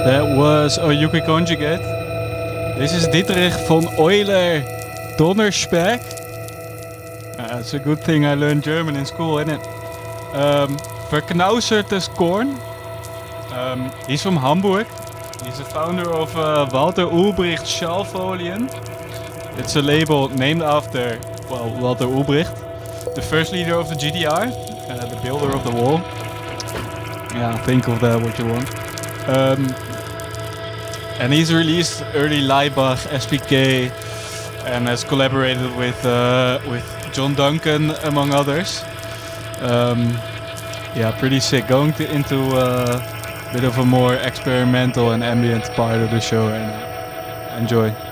That was Oyuki Conjugate. This is Dietrich von Euler Donnerspeck. It's a good thing I learned German in school, isn't it? Verknausertes Korn. He's from Hamburg. He's the founder of Walter Ulbricht Schallfolien. It's a label named after, well, Walter Ulbricht, the first leader of the GDR, the builder of the wall. Yeah, think of that what you want. And he's released early Leibach, SPK, and has collaborated with John Duncan, among others. Yeah, pretty sick. Going into a bit of a more experimental and ambient part of the show right now. Enjoy.